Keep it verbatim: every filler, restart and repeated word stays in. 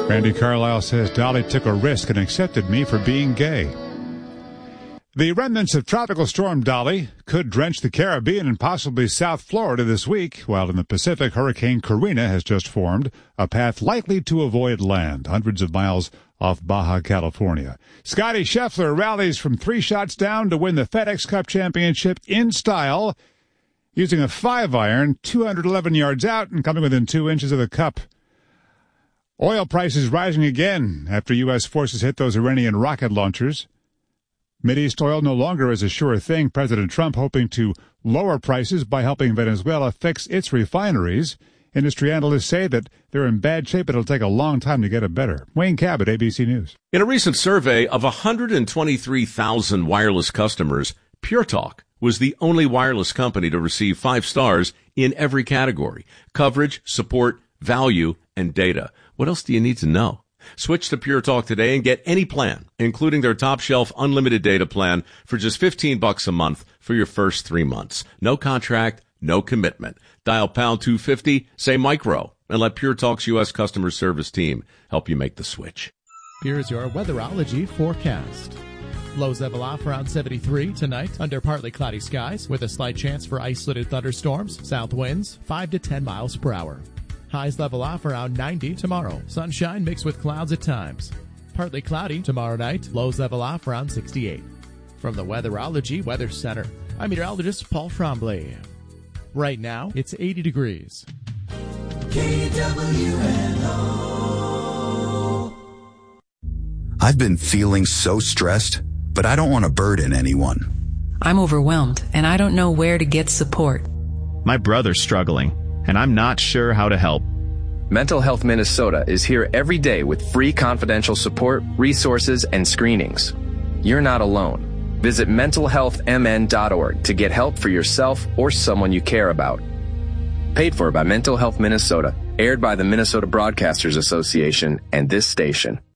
Randy Carlisle says Dolly took a risk and accepted me for being gay. The remnants of Tropical Storm Dolly could drench the Caribbean and possibly South Florida this week, while in the Pacific, Hurricane Karina has just formed, a path likely to avoid land, hundreds of miles off Baja California. Scotty Scheffler rallies from three shots down to win the FedEx Cup Championship in style, using a five-iron, two hundred eleven yards out and coming within two inches of the cup. Oil prices rising again after U S forces hit those Iranian rocket launchers. Mideast oil no longer is a sure thing. President Trump hoping to lower prices by helping Venezuela fix its refineries. Industry analysts say that they're in bad shape. It'll take a long time to get it better. Wayne Cabot, A B C News. In a recent survey of one hundred twenty-three thousand wireless customers, Pure Talk was the only wireless company to receive five stars in every category: coverage, support, value, and data. What else do you need to know? Switch to Pure Talk today and get any plan, including their top shelf unlimited data plan, for just fifteen bucks a month for your first three months. No contract, no commitment. Dial pound two fifty, say micro, and let Pure Talk's U S customer service team help you make the switch. Here's your weatherology forecast. Lows level off around seventy-three tonight under partly cloudy skies with a slight chance for isolated thunderstorms. South winds five to ten miles per hour. Highs level off around ninety tomorrow. Sunshine mixed with clouds at times. Partly cloudy tomorrow night. Lows level off around sixty-eight. From the Weatherology Weather Center, I'm meteorologist Paul Tremblay. Right now, it's eighty degrees. K W N O. I've been feeling so stressed, but I don't want to burden anyone. I'm overwhelmed, and I don't know where to get support. My brother's struggling, and I'm not sure how to help. Mental Health Minnesota is here every day with free confidential support, resources, and screenings. You're not alone. Visit mental health m n dot org to get help for yourself or someone you care about. Paid for by Mental Health Minnesota, aired by the Minnesota Broadcasters Association and this station.